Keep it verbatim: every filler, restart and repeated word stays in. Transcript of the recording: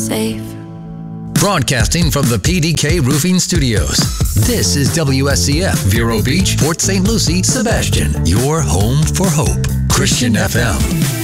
safe. Broadcasting from the P D K Roofing Studios. This is W S C F, Vero Beach, Port Saint Lucie, Sebastian, your home for hope. Christian F M.